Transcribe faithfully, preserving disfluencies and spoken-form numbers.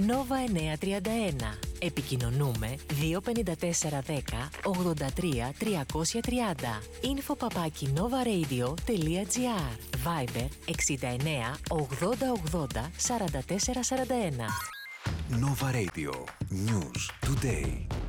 Νόβα εννιακόσια τριάντα ένα. Επικοινωνούμε δύο πέντε τέσσερα δέκα ογδόντα τρία τριακόσια τριάντα. Info παπάκι novaradio.gr. Viber εξήντα εννέα ογδόντα ογδόντα σαράντα τέσσερα σαράντα ένα. Nova Radio. News today.